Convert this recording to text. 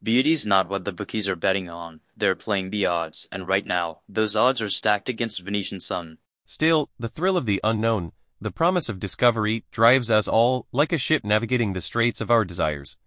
Beauty's not what the bookies are betting on. They're playing the odds, and right now, those odds are stacked against Venetian Sun. Still, the thrill of the unknown, the promise of discovery, drives us all, like a ship navigating the straits of our desires.